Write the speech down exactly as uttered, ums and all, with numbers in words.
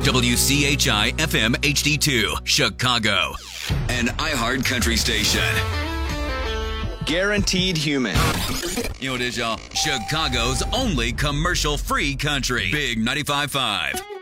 W C H I F M H D two, Chicago. An iHeart Country station. Guaranteed human. You know what it is, y'all? Chicago's only commercial-free country. Big ninety-five point five.